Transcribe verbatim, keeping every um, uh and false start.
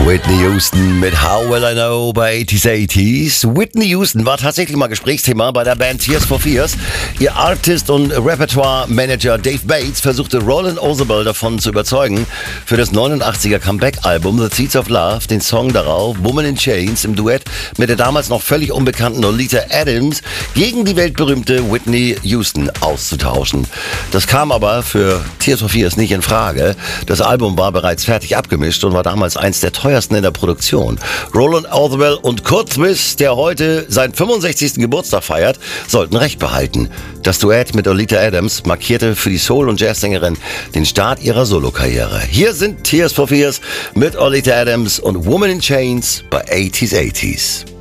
Whitney Houston mit How Will I Know bei eighties eighties. Whitney Houston war tatsächlich mal Gesprächsthema bei der Band Tears for Fears. Ihr Artist- und Repertoire-Manager Dave Bates versuchte Roland Orzabal davon zu überzeugen, für das neunundachtziger Comeback-Album The Seeds of Love den Song darauf, Woman in Chains, im Duett mit der damals noch völlig unbekannten Oleta Adams gegen die weltberühmte Whitney Houston auszutauschen. Das kam aber für Tears for Fears nicht in Frage. Das Album war bereits fertig abgemischt und war damals eins der teuersten in der Produktion. Roland Orzabal und Kurt Smith, der heute seinen fünfundsechzigsten Geburtstag feiert, sollten Recht behalten. Das Duett mit Oleta Adams markierte für die Soul- und Jazzsängerin den Start ihrer Solokarriere. Hier sind Tears for Fears mit Oleta Adams und Woman in Chains bei eighties eighties.